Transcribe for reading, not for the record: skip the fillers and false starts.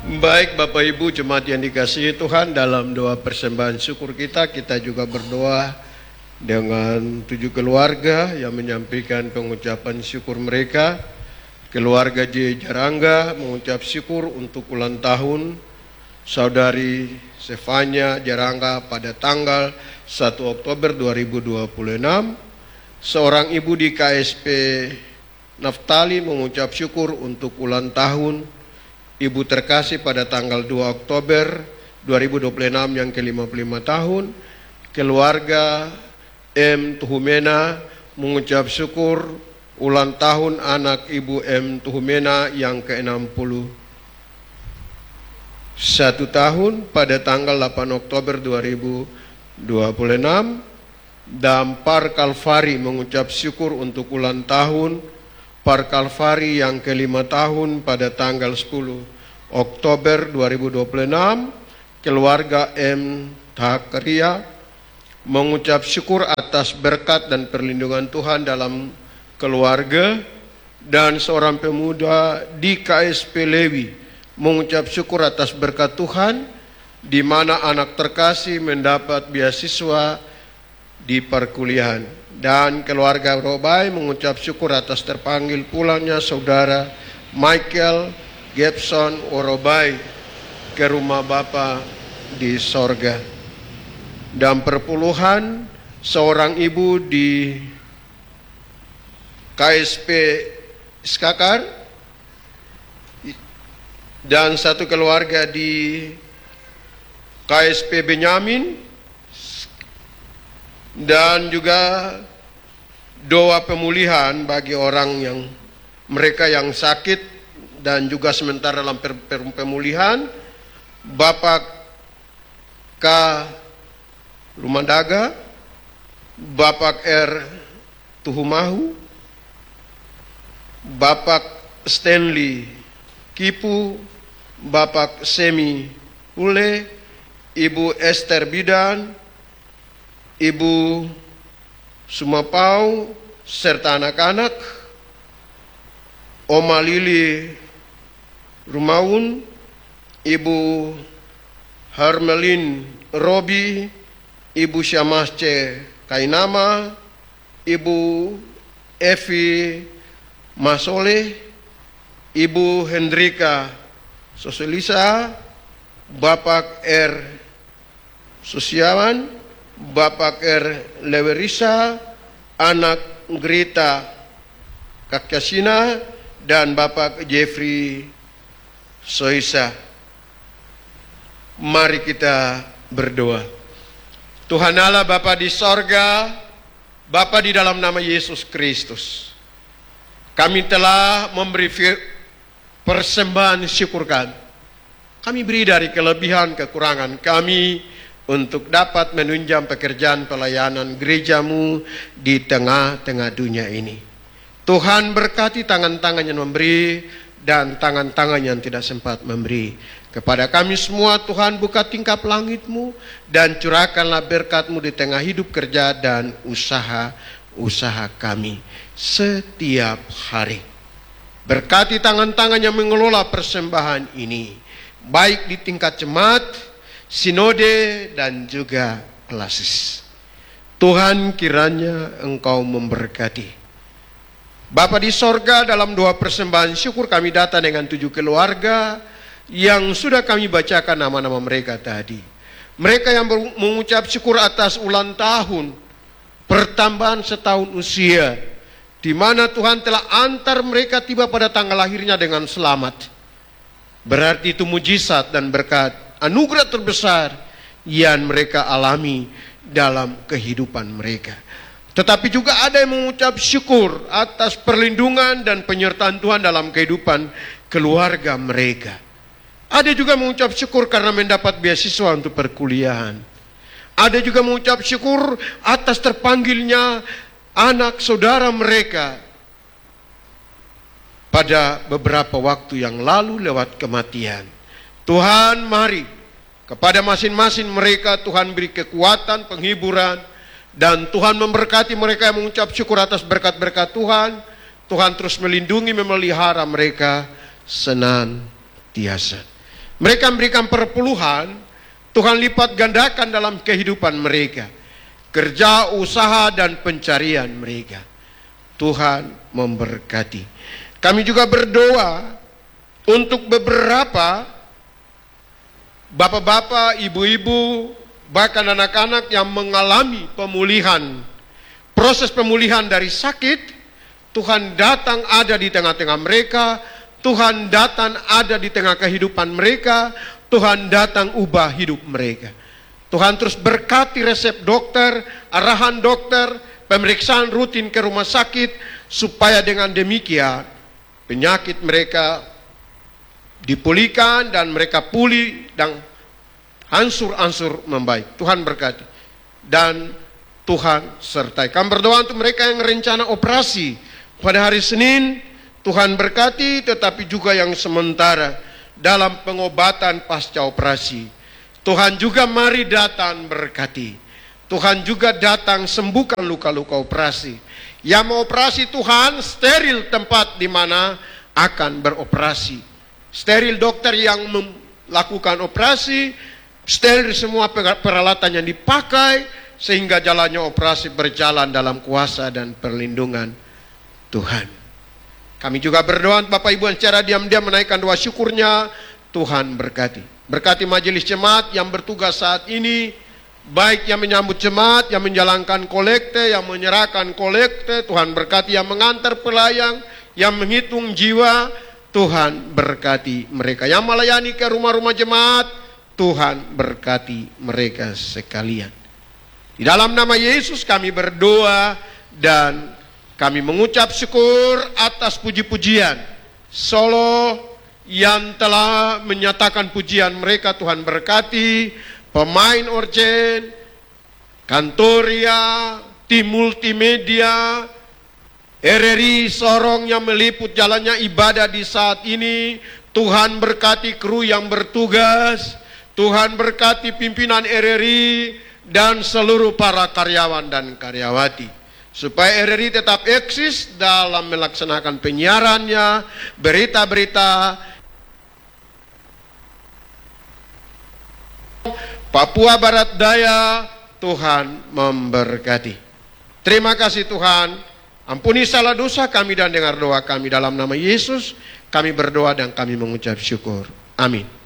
Baik Bapak Ibu jemaat yang dikasihi Tuhan, dalam doa persembahan syukur kita juga berdoa dengan 7 keluarga yang menyampaikan pengucapan syukur mereka. Keluarga J. Jarangga mengucap syukur untuk ulang tahun Saudari Stefania Jarangga pada tanggal 1 Oktober 2026. Seorang ibu di KSP Naftali mengucap syukur untuk ulang tahun Ibu terkasih pada tanggal 2 Oktober 2026 yang ke-55 tahun. Keluarga M. Tuhumena mengucap syukur ulang tahun anak Ibu M. Tuhumena yang ke-61 tahun pada tanggal 8 Oktober 2026. Dan Par Kalvari mengucap syukur untuk ulang tahun Par Kalvari yang ke-5 tahun pada tanggal 10 Oktober 2026. Keluarga M. Takaria mengucap syukur atas berkat dan perlindungan Tuhan dalam keluarga. Dan seorang pemuda di KSP Lewi mengucap syukur atas berkat Tuhan, di mana anak terkasih mendapat beasiswa di perkuliahan. Dan keluarga Robai mengucap syukur atas terpanggil pulangnya saudara Michael Gibson Robai ke rumah Bapa di sorga. Dan perpuluhan seorang ibu di KSP Skakar dan satu keluarga di KSP Benyamin, dan juga doa pemulihan bagi orang yang mereka yang sakit dan juga sementara dalam pemulihan. Bapak K. Lumandaga, Bapak R. Tuhumahu, Bapak Stanley Kipu, Bapak Semi Ule, Ibu Esther Bidan, Ibu Sumapau serta anak-anak, Oma Lili Rumaun, Ibu Harmelin Robi, Ibu Syamasce Kainama, Ibu Evi Masole, Ibu Hendrika Soselisa, Bapak R. Susiawan, Bapak R. Lewerisa, anak Grita Kakyasina, dan Bapak Jeffrey Soisa. Mari kita berdoa. Tuhan Allah Bapa di sorga, Bapa di dalam nama Yesus Kristus, kami telah memberi persembahan syukur kami. Kami beri dari kelebihan kekurangan kami untuk dapat menunjang pekerjaan pelayanan gerejamu di tengah-tengah dunia ini. Tuhan berkati tangan-tangan yang memberi dan tangan-tangan yang tidak sempat memberi. Kepada kami semua Tuhan buka tingkap langit-Mu dan curahkanlah berkat-Mu di tengah hidup kerja dan usaha kami setiap hari. Berkati tangan-tangan yang mengelola persembahan ini, baik di tingkat jemaat, sinode, dan juga klasis. Tuhan kiranya Engkau memberkati. Bapa di sorga, dalam doa persembahan syukur kami datang dengan 7 keluarga yang sudah kami bacakan nama-nama mereka tadi. Mereka yang mengucap syukur atas ulang tahun, pertambahan setahun usia, di mana Tuhan telah antar mereka tiba pada tanggal lahirnya dengan selamat. Berarti itu mujizat dan berkat anugerah terbesar yang mereka alami dalam kehidupan mereka. Tetapi juga ada yang mengucap syukur atas perlindungan dan penyertaan Tuhan dalam kehidupan keluarga mereka. Ada juga mengucap syukur karena mendapat beasiswa untuk perkuliahan. Ada juga mengucap syukur atas terpanggilnya anak saudara mereka pada beberapa waktu yang lalu lewat kematian. Tuhan, mari kepada masing-masing mereka Tuhan beri kekuatan, penghiburan, dan Tuhan memberkati mereka yang mengucap syukur atas berkat-berkat Tuhan. Tuhan terus melindungi, memelihara mereka senantiasa. Mereka memberikan perpuluhan, Tuhan lipat gandakan dalam kehidupan mereka. Kerja, usaha, dan pencarian mereka. Tuhan memberkati. Kami juga berdoa untuk beberapa bapak-bapak, ibu-ibu, bahkan anak-anak yang mengalami pemulihan. Proses pemulihan dari sakit, Tuhan datang ada di tengah-tengah mereka. Tuhan datang ada di tengah kehidupan mereka. Tuhan datang ubah hidup mereka. Tuhan terus berkati resep dokter, arahan dokter, pemeriksaan rutin ke rumah sakit, supaya dengan demikian penyakit mereka dipulihkan dan mereka pulih dan angsur-angsur membaik. Tuhan berkati dan Tuhan sertai. Kami berdoa untuk mereka yang rencana operasi pada hari Senin. Tuhan berkati, tetapi juga yang sementara dalam pengobatan pasca operasi. Tuhan juga mari datang berkati. Tuhan juga datang sembuhkan luka-luka operasi. Yang mau operasi Tuhan steril tempat di mana akan beroperasi. Steril dokter yang melakukan operasi, steril semua peralatan yang dipakai, sehingga jalannya operasi berjalan dalam kuasa dan perlindungan Tuhan. Kami juga berdoa Bapak Ibu yang secara diam-diam menaikkan doa syukurnya. Tuhan berkati. Berkati majelis jemaat yang bertugas saat ini, baik yang menyambut jemaat, yang menjalankan kolekte, yang menyerahkan kolekte. Tuhan berkati yang mengantar pelayang, yang menghitung jiwa. Tuhan berkati mereka yang melayani ke rumah-rumah jemaat. Tuhan berkati mereka sekalian. Di dalam nama Yesus kami berdoa dan kami mengucap syukur atas puji-pujian solo yang telah menyatakan pujian mereka. Tuhan berkati pemain orgen, Kantoria, tim multimedia, RRI Sorong yang meliput jalannya ibadah di saat ini. Tuhan berkati kru yang bertugas. Tuhan berkati pimpinan RRI dan seluruh para karyawan dan karyawati. Supaya RRI tetap eksis dalam melaksanakan penyiarannya, berita-berita Papua Barat Daya. Tuhan memberkati. Terima kasih Tuhan. Ampuni salah dosa kami dan dengar doa kami dalam nama Yesus. Kami berdoa dan kami mengucap syukur. Amin.